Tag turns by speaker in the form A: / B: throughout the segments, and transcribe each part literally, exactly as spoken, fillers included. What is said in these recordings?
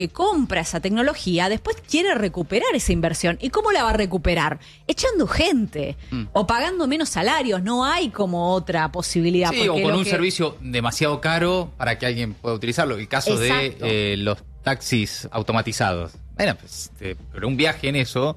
A: que compra esa tecnología después quiere recuperar esa inversión. ¿Y cómo la va a recuperar? Echando gente mm. o pagando menos salarios. No hay como otra posibilidad.
B: Sí, o con un
A: que...
B: servicio demasiado caro para que alguien pueda utilizarlo. El caso Exacto. de eh, los taxis automatizados. Bueno, pues, te, pero un viaje en eso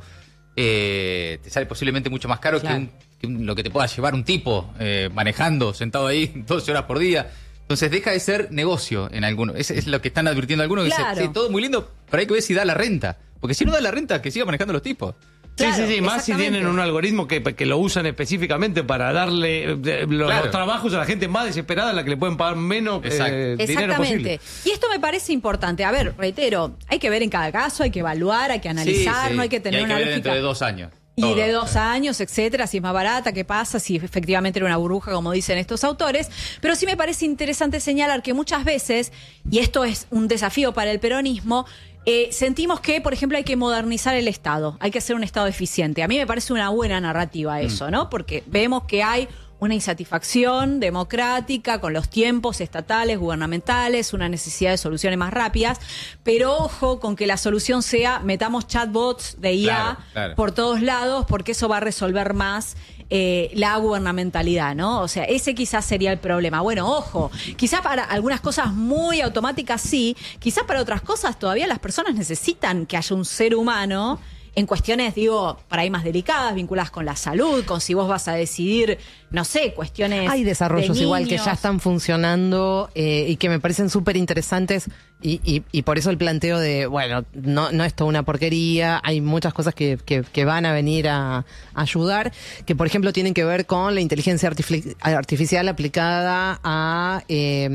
B: eh, te sale posiblemente mucho más caro claro. que, un, que un, lo que te pueda llevar un tipo eh, manejando, sentado ahí doce horas por día. Entonces deja de ser negocio en algunos. Es, es lo que están advirtiendo algunos. Claro. Que dice, sí, todo muy lindo, pero hay que ver si da la renta. Porque si no da la renta, que siga manejando los tipos.
C: Claro, sí, sí, sí, más si tienen un algoritmo que, que lo usan específicamente para darle de, los, claro. los trabajos a la gente más desesperada, a la que le pueden pagar menos eh, dinero posible.
A: Y esto me parece importante. A ver, reitero, hay que ver en cada caso, hay que evaluar, hay que analizar, sí, sí. no hay que tener
B: y hay
A: una
B: que ver
A: lógica.
B: Dentro de dos años.
A: Y
B: Todo.
A: de dos años, etcétera, si es más barata, qué pasa, si efectivamente era una burbuja, como dicen estos autores. Pero sí me parece interesante señalar que muchas veces, y esto es un desafío para el peronismo, eh, sentimos que, por ejemplo, hay que modernizar el Estado, hay que hacer un Estado eficiente. A mí me parece una buena narrativa eso, ¿no? Porque vemos que hay una insatisfacción democrática con los tiempos estatales, gubernamentales, una necesidad de soluciones más rápidas, pero ojo con que la solución sea metamos chatbots de I A claro, claro. por todos lados, porque eso va a resolver más eh, la gubernamentalidad, ¿no? O sea, ese quizás sería el problema. Bueno, ojo, quizás para algunas cosas muy automáticas sí, quizás para otras cosas todavía las personas necesitan que haya un ser humano en cuestiones, digo, para ahí más delicadas, vinculadas con la salud, con si vos vas a decidir, no sé, cuestiones
D: Hay desarrollos
A: de
D: igual que ya están funcionando eh, y que me parecen súper interesantes y, y, y por eso el planteo de, bueno, no, no es toda una porquería, hay muchas cosas que, que, que van a venir a, a ayudar, que por ejemplo tienen que ver con la inteligencia artific- artificial aplicada a, eh,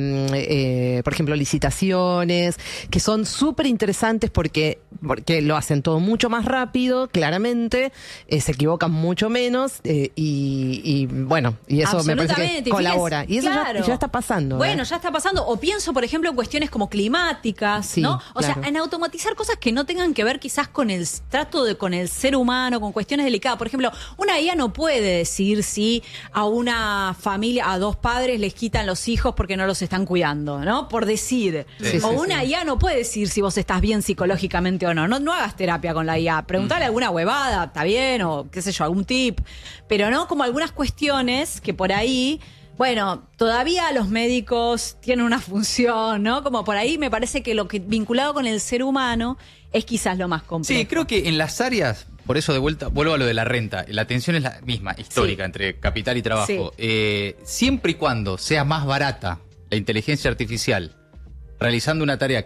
D: eh, por ejemplo, licitaciones, que son súper interesantes porque, porque lo hacen todo mucho más rápido, Rápido, claramente, eh, se equivocan mucho menos eh, y, y bueno, y eso me parece que colabora.
A: Fíjese,
D: y eso
A: claro.
D: ya, ya está pasando.
A: Bueno,
D: ¿eh?
A: ya está pasando. O pienso, por ejemplo, en cuestiones como climáticas,
D: sí,
A: ¿no? O
D: claro.
A: sea, en automatizar cosas que no tengan que ver quizás con el trato de con el ser humano, con cuestiones delicadas. Por ejemplo, una I A no puede decir si a una familia, a dos padres les quitan los hijos porque no los están cuidando, ¿no? Por decir. Sí, o
D: sí,
A: una
D: sí.
A: I A no puede decir si vos estás bien psicológicamente o no. No, no hagas terapia con la I A. Preguntale alguna huevada, está bien, o qué sé yo, algún tip, pero no como algunas cuestiones que por ahí, bueno, todavía los médicos tienen una función, ¿no? Como por ahí me parece que lo que vinculado con el ser humano es quizás lo más complejo.
B: Sí, creo que en las áreas, por eso de vuelta, vuelvo a lo de la renta, la tensión es la misma, histórica, sí. entre capital y trabajo. Sí. Eh, siempre y cuando sea más barata la inteligencia artificial realizando una tarea